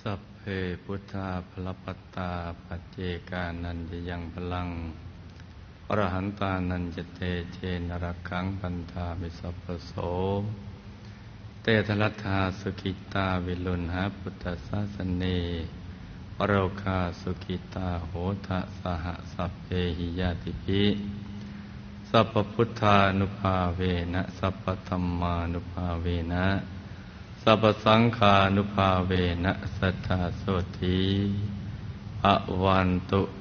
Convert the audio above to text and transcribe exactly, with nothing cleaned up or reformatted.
สัพเพพุทธาภลปัตตาปัจเจกานันจะยังพลังอรหันตานันจะเตเชนรักขังปันธามิสัพพโสเตทลัทธาสุขิตาวิลุณหาพุทธศาสเนอโรคาสุขิตาโหทะสหสัพเพหิยาติภิสัพพพุทธานุภาเวนะสัพพธัมมานุภาเวนะสัพพสังฆานุภาเวนะสัทธาโสธีอวันตุ